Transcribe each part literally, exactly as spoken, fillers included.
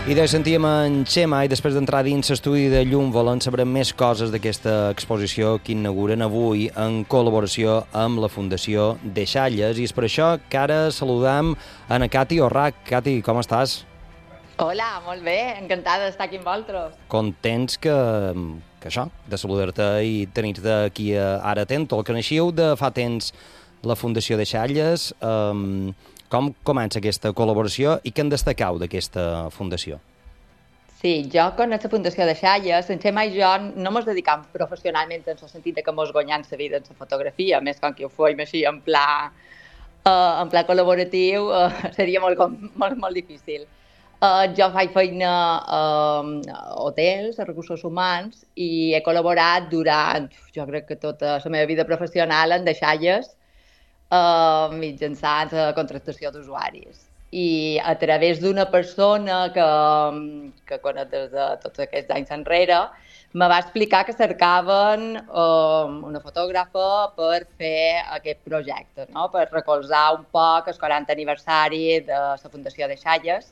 I de sentíem en Xema i després d'entrar dins l'estudi de Llum volen saber més coses d'aquesta exposició que inauguren avui en col·laboració amb la Fundació Deixalles. I és per això que ara saludam a na Cati Orrach. Cati, com estàs? Hola, molt bé, encantada d'estar aquí amb vosaltres. Contents que, que això, de saludar-te i tenir-te aquí ara atent. El que coneixíeu de fa temps la Fundació Deixalles. Um, Com comença aquesta col·laboració i què en destacau d'aquesta fundació? Sí, jo conec la Fundació Deixalles. En Xema i jo no ens dedicam professionalment en el sentit que mos guanyam la vida en la fotografia, més com que ho fem així en pla, uh, en pla col·laboratiu, uh, seria molt, molt, molt difícil. Uh, jo faig feina uh, a hotels, a recursos humans, i he col·laborat durant, jo crec que tota la meva vida professional en Deixalles, Uh, mitjançant la contractació d'usuaris. I a través d'una persona que, que conec des de tots aquests anys enrere, me va explicar que cercaven uh, una fotògrafa per fer aquest projecte, no? Per recolzar un poc el quaranta aniversari de la Fundació Deixalles.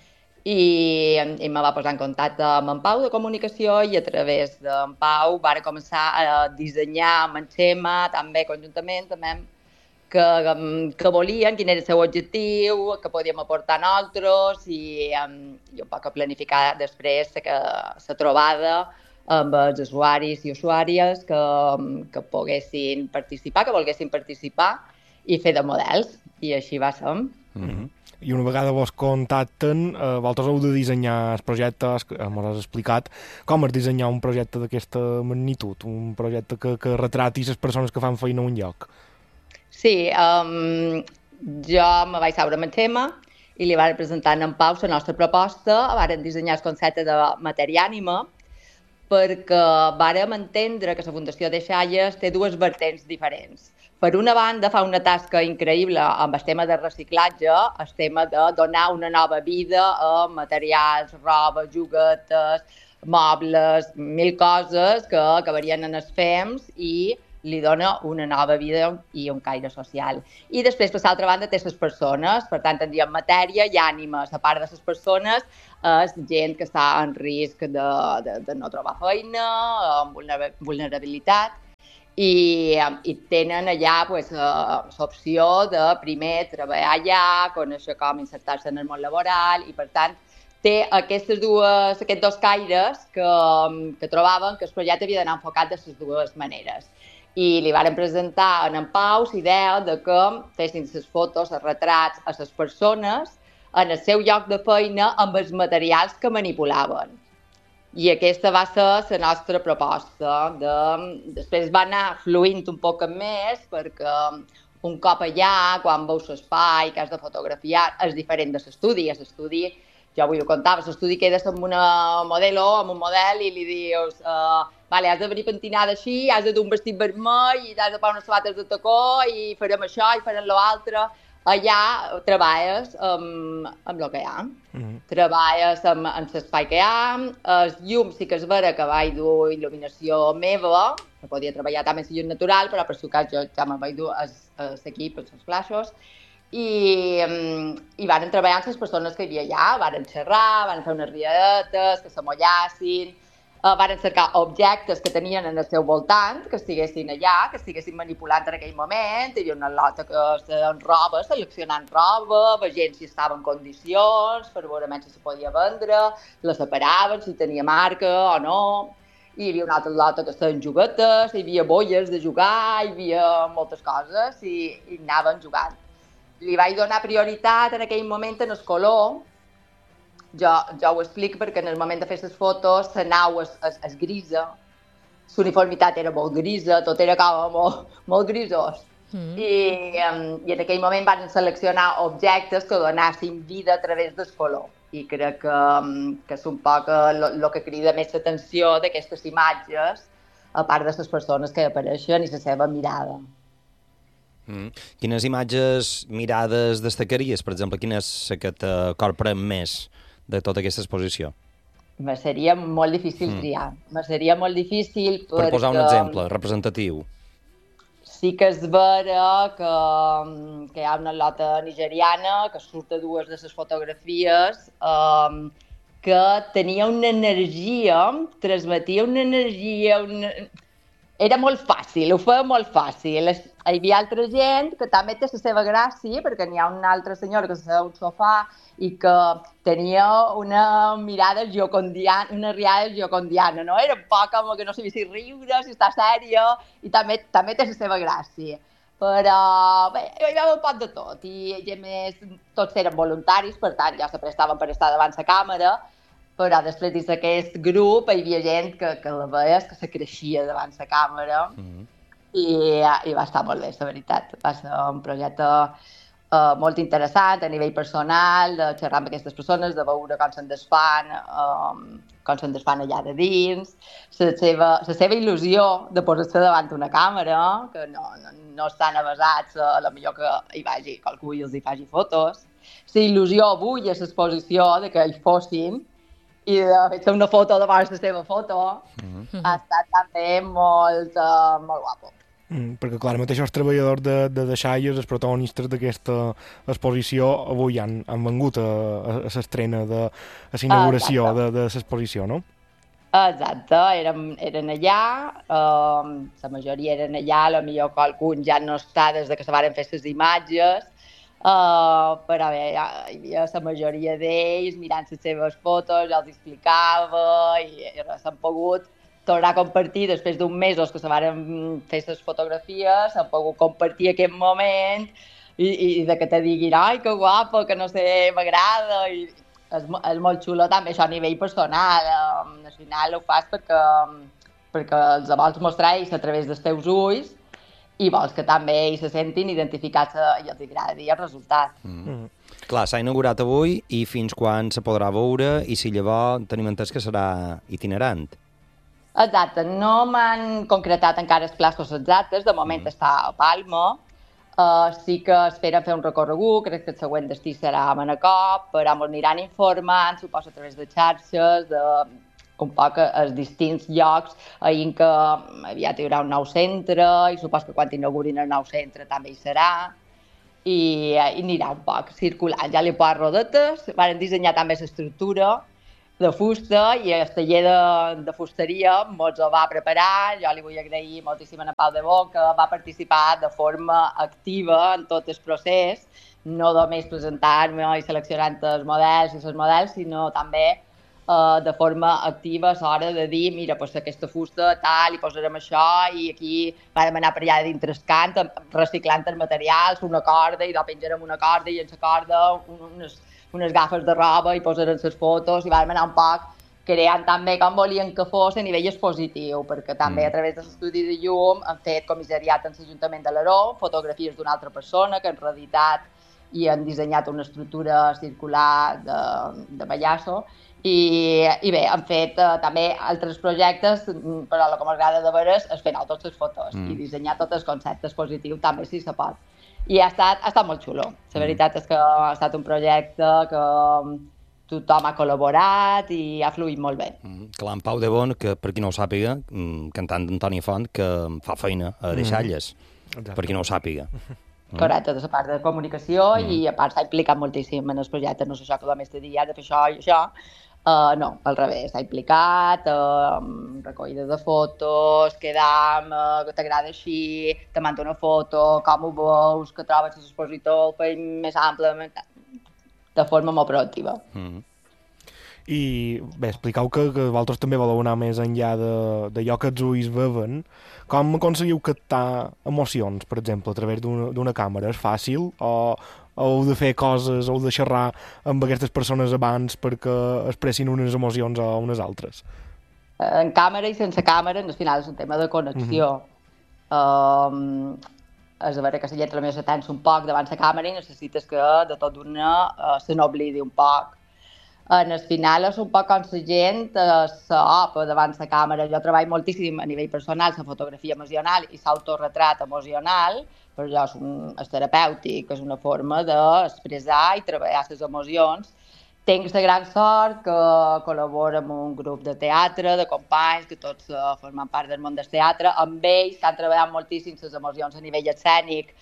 I, i me va posar en contacte amb en Pau de Comunicació i a través d'en Pau va començar a dissenyar amb en Xema, també conjuntament, també Que, que volien, quin era el seu objectiu, que podíem aportar nosaltres i, um, i un poc a planificar després la trobada amb els usuaris i usuàries que, que poguessin participar, que volguessin participar i fer de models. I així va ser. Mm-hmm. I una vegada vos contacten, eh, vosaltres heu de dissenyar el projecte, m'ho has explicat, com és dissenyar un projecte d'aquesta magnitud, un projecte que, que retrati les persones que fan feina a un lloc. Sí, um, jo me vaig seure amb en Xema i li vaig presentar en Pau la nostra proposta, vàrem dissenyar el concepte de matèria-ànima perquè vàrem entendre que la Fundació Deixalles té dues vertents diferents. Per una banda, fa una tasca increïble amb el tema de reciclatge, el tema de donar una nova vida a materials, roba, juguetes, mobles, mil coses que acabarien en els fems i li dona una nova vida i un caire social. I després, per l'altra banda, té les persones, per tant, tindríem matèria i ànima. A part de les persones, és gent que està en risc de, de, de no trobar feina, amb vulnerabilitat, i, i tenen allà pues, l'opció de primer treballar allà, conèixer com insertar-se en el món laboral, i per tant, té aquestes dues, aquests dos caires que, que trobaven que el projecte havia d'anar enfocat de les dues maneres. I li varen presentar a en Pau la idea de que fessin les fotos, els retrats a les persones en el seu lloc de feina amb els materials que manipulaven. I aquesta va ser la nostra proposta. De... Després va anar fluint un poc més perquè un cop allà, quan veus l'espai que has de fotografiar, és diferent de l'estudi. L'estudi, jo avui ho contava, l'estudi quedes amb una modelo, amb un model i li dius... Uh, Vale, has de venir pentinada així, has de dur un vestit vermell i has de posar unes sabates de tacó i farem això i farem l'altre. Allà treballes amb, amb el que hi ha. Mm-hmm. Treballes amb, amb l'espai que hi ha. El llum sí que és vera que vaig dur il·luminació meva, que podia treballar també en llum natural, però per si cas jo ja me vaig dur l'equip, els flaixos. I, i van treballar amb les persones que hi havia allà, van xerrar, van fer unes riadetes, que s'amollassin. Uh, van cercar objectes que tenien en el seu voltant, que estiguessin allà, que estiguessin manipulant en aquell moment. Hi havia una lota que estaven roba, seleccionant roba, veient si estava en condicions, per veure si se podia vendre, la separaven, si tenia marca o no. I hi havia una altra lota que estaven juguetes, hi havia bolles de jugar, hi havia moltes coses i, i anaven jugant. Li vaig donar prioritat en aquell moment en el color. Jo, jo ho explico perquè en el moment de fer les fotos la nau és, és, és grisa, l'uniformitat era molt grisa, tot era com molt, molt grisós. Mm. I, um, I en aquell moment van seleccionar objectes que donassin vida a través del color. I crec que, um, que és un poc el que crida més l'atenció d'aquestes imatges, a part de les persones que apareixen i la seva mirada. Mm. Quines imatges mirades destacaries? Per exemple, quina és la que te corprèn més de tota aquesta exposició? Me seria molt difícil mm. triar. Me seria molt difícil perquè... Per posar un exemple representatiu. Sí que és vera que, que hi ha una lota nigeriana que surt a dues de les fotografies um, que tenia una energia, transmetia una energia, una... era molt fàcil, ho feia molt fàcil. Hi havia altra gent que també té la seva gràcia, perquè n'hi ha una altra senyora que s'asseu al sofà i que tenia una mirada giocondiana, una riada giocondiana, no? Era un poc com que no sabia si riure, si està sèria, i també, també té la seva gràcia. Però bé, hi havia un poc de tot, i, i a més tots eren voluntaris, per tant ja se prestaven per estar davant la càmera, però després dins d'aquest grup hi havia gent que, que la veies que se creixia davant la càmera mm-hmm. i, i va estar molt bé, la veritat. Va ser un projecte uh, molt interessant a nivell personal, de xerrar amb aquestes persones, de veure com se'n desfan, um, com se'n desfan allà de dins, la seva, la seva il·lusió de posar-se davant una càmera, que no, no, no estan avasats, a la millor que hi vagi qualcú i els hi faci fotos. La il·lusió avui a l'exposició de que hi fossin, i de fer una foto davant la seva foto, mm-hmm. ha estat també molt, uh, molt guapo. Mm, perquè clar, mateix els treballadors de, de Deixalles, els protagonistes d'aquesta exposició, avui han, han vengut a, a, a l'estrena, de, a l'inauguració de, de l'exposició, no? Exacte, eren, eren allà, uh, la majoria eren allà, potser qualcun ja no està des de que se varen fer les imatges, Uh, però bé, hi havia la majoria d'ells mirant les seves fotos, ja els explicava i, i res, s'han pogut tornar a compartir després d'uns mesos que se van fer les fotografies, s'han pogut compartir aquest moment i, i de que te diguin ai, que guapo, que no sé, m'agrada i és, és molt xulo també això a nivell personal, um, al final ho fas perquè, perquè els vols mostrar ells a través dels teus ulls i vols que també ells se sentin identificats i els agradi el resultat. Mm. Mm. Clar, s'ha inaugurat avui i fins quan se podrà veure i si llavors tenim entès que serà itinerant. Exacte, no m'han concretat encara els plaços exactes, de moment mm. està a Palma, uh, sí que esperen fer un recorregut, crec que el següent destí serà a Manacor, però ens aniran informant, suposo a través de xarxes, de un poc als distints llocs en què aviat hi haurà un nou centre i supos que quan inaugurin el nou centre també hi serà i, i anirà un poc circulant. Ja li he posat rodetes, van dissenyar també l'estructura de fusta i el taller de, de fusteria ens ho va preparar. Jo li vull agrair moltíssim a Pau de Bo que va participar de forma activa en tot el procés, no només presentant-me i seleccionant els models i els models, sinó també Uh, de forma activa a l'hora de dir mira, pues, aquesta fusta tal, i posarem això i aquí vam anar per allà dintre el cant reciclant els materials, una corda i la penjarem una corda i en la corda unes, unes gafes de roba i posarem les fotos i vam anar un poc creant també com volien que fos a nivell expositiu, perquè també a través de l'estudi de llum han fet comissariat en l'Ajuntament de l'Aró, fotografies d'una altra persona que han reeditat i han dissenyat una estructura circular de, de pallasso. I, i bé, han fet uh, també altres projectes, però el que m'agrada de veure és fer totes les fotos mm. i dissenyar tot el concepte expositiu també si se pot. I ha estat, ha estat molt xulo. La veritat mm. és que ha estat un projecte que tothom ha col·laborat i ha fluït molt bé. Mm. Clar, en Pau de Bon, que per qui no ho sàpiga, cantant d'Antoni Font, que fa feina a Deixalles, mm. per qui no ho sàpiga. Mm. Correcte, de la part de comunicació mm. i a part s'ha implicat moltíssim en els projectes, no sé això que només te diria de fer això i això. Uh, no, al revés, s'ha implicat, uh, recollida de fotos, quedam, uh, que t'agrada així, te mando una foto, com ho veus, que trobes l'expositor, el feim més ample, de forma molt proactiva. Mm. I bé, expliqueu que, que vosaltres també voleu anar més enllà d'allò que els ulls veuen. Com aconseguiu captar emocions, per exemple, a través d'una càmera? És fàcil o heu de fer coses, heu de xerrar amb aquestes persones abans perquè expressin unes emocions o unes altres? En càmera i sense càmera, al final és un tema de connexió. Mm-hmm. um, és a veure que la lletra més se tensa un poc davant la càmera i necessites que de tot d'una uh, se n'oblidi un poc. En el final és un poc com la gent s'opa davant la càmera. Jo treballo moltíssim a nivell personal la fotografia emocional i l'autorretrat emocional, però jo és, un, és terapèutic, és una forma d'expressar i treballar les emocions. Tinc la gran sort que col·laboro amb un grup de teatre, de companys, que tots uh, formen part del món del teatre, amb ells que han treballat moltíssim les emocions a nivell escènic,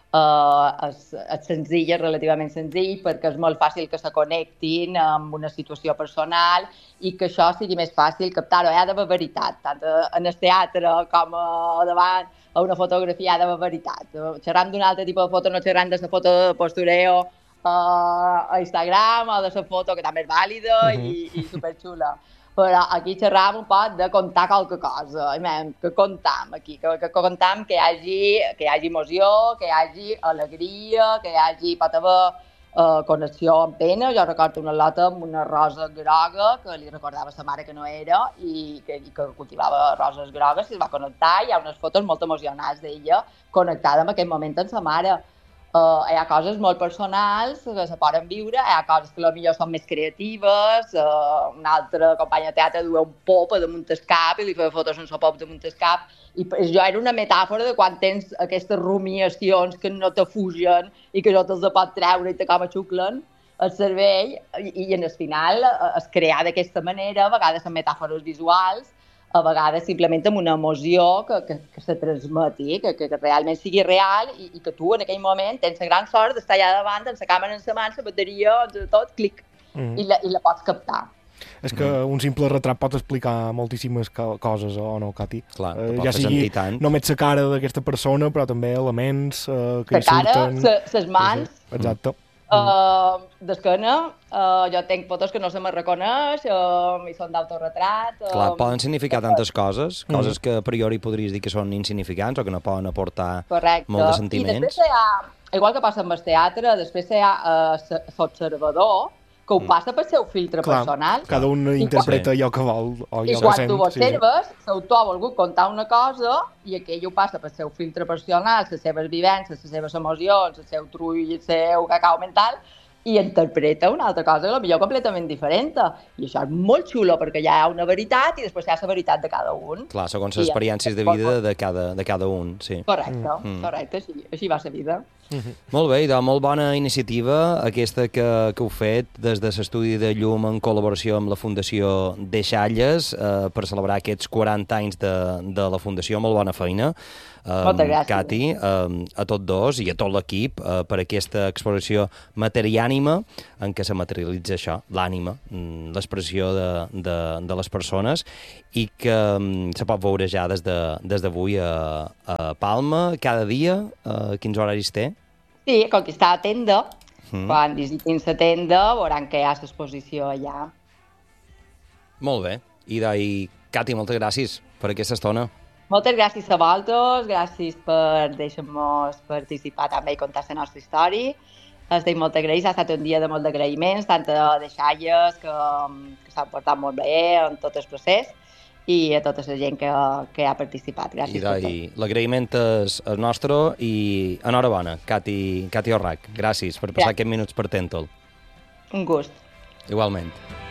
Uh, és, és senzill, és relativament senzill, perquè és molt fàcil que se connectin amb una situació personal i que això sigui més fàcil captar-ho. Hi ha d'haver veritat, tant en el teatre com a davant a una fotografia hi ha d'haver veritat. Xerram d'un altre tipus de foto, no xerram de la foto de postureo uh, a Instagram o de la foto que també és vàlida uh -huh. i, i superxula. Però aquí xerram un poc de contar qualque cosa, que contam aquí, que, que contam que hi hagi, que hi hagi emoció, que hi hagi alegria, que hi hagi, pot haver uh, connexió amb pena. Jo recordo una lota amb una rosa groga que li recordava a sa mare que no era i que, i que cultivava roses grogues i es va connectar. Hi ha unes fotos molt emocionals d'ella connectada en aquell moment amb sa mare. Uh, hi ha coses molt personals que se poden viure, hi ha coses que potser són més creatives, uh, una altra companya de teatre duia un pop damunt el cap i li feia fotos sense pop damunt el cap, i jo era una metàfora de quan tens aquestes rumiacions que no te fugen i que no te'ls pot treure i te com a xuclen el cervell, i, i en el final es crear d'aquesta manera, a vegades en metàfores visuals, a vegades simplement amb una emoció que, que, que se transmeti, que, que, que realment sigui real i, i que tu en aquell moment tens la gran sort d'estar allà davant amb la càmera en la mà, la bateria, tot, clic, mm. i, la, i la pots captar. És que mm. un simple retrat pot explicar moltíssimes co coses, o no, Cati? Clar, uh, ja sigui només la cara d'aquesta persona, però també elements uh, que la hi surten... La cara, les mans... Sí, sí. Exacte. Uh, d'esquena, uh, jo tenc fotos que no se me reconeix, uh, i són d'autorretrat. Uh, Clar, poden significar tantes coses, mm. coses que a priori podries dir que són insignificants o que no poden aportar Correcte. molt de sentiments. I després hi ha, igual que passa amb el teatre, després hi ha uh, l'observador, que ho passa pel seu filtre Clar, personal. Cada un I interpreta quan, allò que vol. O I allò quan que tu ho observes, sí, sí. l'autor ha volgut contar una cosa i aquell ho passa pel seu filtre personal, les seves vivències, les seves emocions, el seu trull, el seu cacau mental, i interpreta una altra cosa, potser completament diferent. I això és molt xulo, perquè hi ha una veritat i després hi ha la veritat de cada un. Clar, segons les experiències de vida de cada, de cada un, sí. Correcte, mm. correcte, així, així va la vida. Mm-hmm. Molt bé, doncs, molt bona iniciativa aquesta que, que heu fet des de l'estudi de llum en col·laboració amb la Fundació Deixalles eh, per celebrar aquests quaranta anys de, de la Fundació. Molt bona feina. Um, Moltes gràcies. Cati, um, a tots dos i a tot l'equip uh, per aquesta exposició Materiànima en què se materialitza això, l'ànima, l'expressió de, de, de les persones i que um, se pot veure ja des d'avui de, a, a Palma, cada dia. Uh, quins horaris té? Sí, com que està a tenda, mm. quan visitin la tenda veuran que hi ha l'exposició allà. Molt bé. I, i Cati, moltes gràcies per aquesta estona. Moltes gràcies a vosaltres, gràcies per deixar-nos participar també i contar la nostra història. Estic molt agraïts, ha estat un dia de molt d'agraïments, tant a Deixalles, que, que s'han portat molt bé en tot el procés, i a tota la gent que, que ha participat. Gràcies. I l'agraïment és el nostre i enhorabona, Cati, Cati Orrac. Gràcies per passar gràcies. Aquests minuts per Tèntol. Un gust. Igualment.